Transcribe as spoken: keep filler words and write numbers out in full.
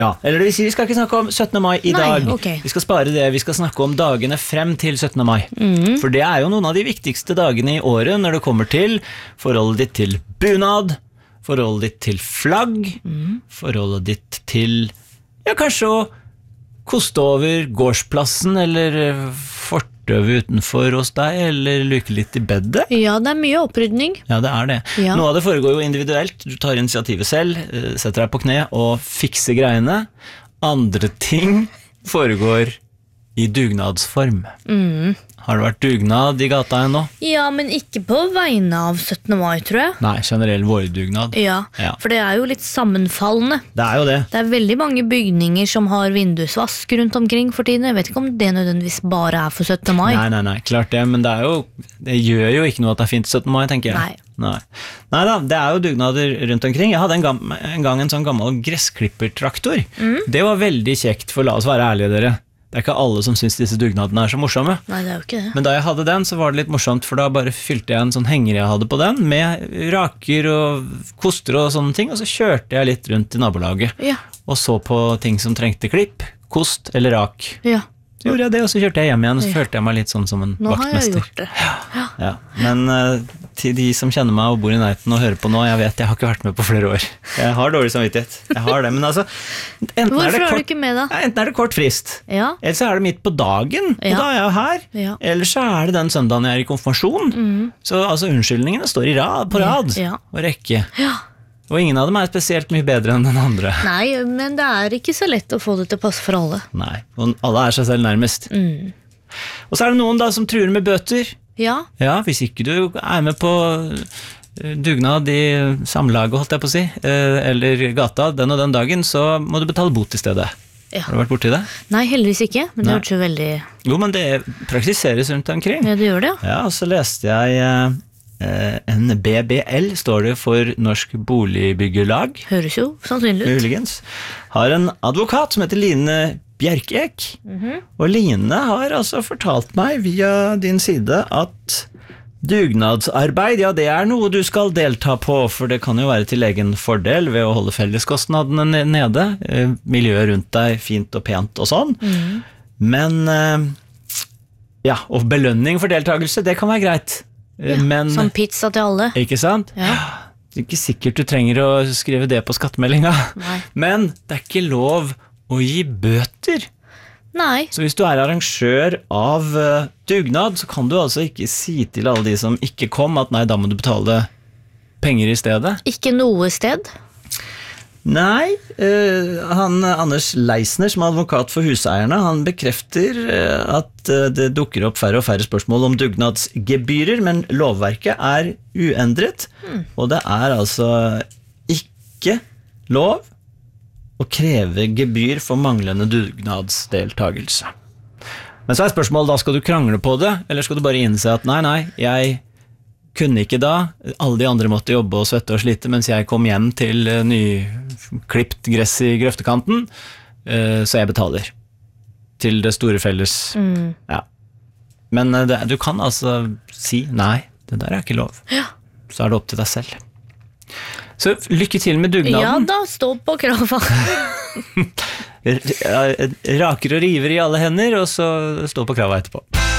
Ja, eller det vil si, vi skal ikke snakke om syttende mai i Nei, dag. ok. Vi skal spare det, vi skal snakke om dagene frem til syttende mai. Mm. For det er jo noen av de viktigste dagene i året når det kommer til forholdet ditt til bunad, forholdet ditt til flagg, mm. forholdet ditt til, ja, kanskje å koste over gårdsplassen, eller fortøve utenfor hos deg, eller luke litt i beddet. Ja, det er mye opprydning. Ja, det er det. Ja. Noe av det foregår jo individuelt. Du tar initiativet selv, setter deg på kne og fikser greiene. Andre ting foregår i dugnadsform. Mm. Har det vært dugnad i gata ennå? Ja, men ikke på vegne av syttende mai, tror jeg. Nei, generell vårdugnad. Ja, Ja. for det er jo litt sammenfallende. Det er jo det. Det er veldig mange bygninger som har vindusvask rundt omkring for tiden. Jeg vet ikke om det nødvendigvis bare er for syttende mai. Nei, nei, nei, klart det, men det er jo, det gjør jo ikke noe at det er fint syttende mai, tenker jeg. Nei. Nei. Nei da, det er jo dugnader rundt omkring. Jeg hadde en, gam, en gang en sånn gammel gressklippertraktor. Mm. Det var veldig kjekt, for la oss være ærlige dere. Det er ikke alle som synes disse dugnadene er så morsomme. Nei, det er jo ikke det. Men da jeg hadde den, så var det litt morsomt, for da bare fylte jeg en sånn henger jeg hadde på den, med raker og koster og sånne ting, og så kjørte jeg litt rundt i nabolaget, Ja, og så på ting som trengte klipp, kost eller rak. ja. Så gjorde jeg det, og så kjørte jeg hjem igjen, og så Ja. følte jeg meg litt sånn som en Nå har jeg vaktmester. gjort det. Ja. Ja. Men uh, til de som kjenner meg og bor i nærheten og hører på nå, jeg vet jeg har ikke vært med på flere år. Jeg har dårlig samvittighet. Jeg har det, men altså enten er Hvorfor det er du kort, ikke med da? ja, enten er det kort frist, Ja, eller så er det midt på dagen, og Ja. da er jeg jo her. ja. Eller så er det den søndagen jeg er i konfirmasjon. Mm. Så altså unnskyldningene står i rad, på rad Ja. og rekke. Ja. Og ingen av dem er spesielt mye bedre enn den andre. Nei, men det er ikke så lett å få det til å passe for alle. Nei, og alle er seg selv nærmest. Mm. Og så er det noen da som truer med bøter. Ja, Ja, hvis ikke du er med på eh, dugnad i samlaget, holdt jeg på å si, eh, eller gata den og den dagen, så må du betale bot i stedet. ja. Har du vært borti det? Nei, heldigvis ikke, men det Nei. hørtes jo veldig... Jo, men det praksiseres rundt omkring. Ja, det gjør det, ja. Ja, og så leste jeg eh, en B B L, står det for Norsk Boligbyggelag, Høres jo sannsynlig ut. muligens, har en advokat som heter Line Bjerkek. Mhm. Og Line har altså fortalt meg via din side at dugnadsarbeid, ja, det er noe du skal delta på, for det kan jo være til egen fordel ved å holde felleskostnadene ne- nede, eh, miljøet rundt deg fint og pent og sånn. Mhm. Men eh, ja, og belønning for deltakelse, det kan være greit. Eh, Ja, Men, som pizza til alle. ikke sant? Ja. Det er ikke sikkert du trenger å skrive det på skattemeldinga. Nei. Men det er ikke lov å gi bøter. Nei. Så hvis du er arrangør av uh, dugnad, så kan du altså ikke si til alle de som ikke kom, at nei, da må du betale penger i stedet. Ikke noe sted. Nei, uh, han Anders Leisner, som er advokat for huseierne, han bekrefter uh, at uh, det dukker opp færre og færre spørsmål om dugnadsgebyrer, men lovverket er uendret, Mm. og det er altså ikke lov å kreve gebyr for manglende dugnadsdeltagelse. Men så er spørsmålet, da skal du krangle på det, eller skal du bare innse at nei, nei, jeg kunne ikke da, alle de andre måtte jobbe og svette og slite, mens jeg kom hjem til eh, nyklipt gress i grøftekanten, eh, så jeg betaler til det store felles. Mm. Ja. Men eh, det, du kan altså si nei, det der er ikke lov. Ja. Så er det opp til deg selv. Så lykke til med Ja dugnaden. da, stå på krava. Raker og river i alle hender, og så stå på krava etterpå.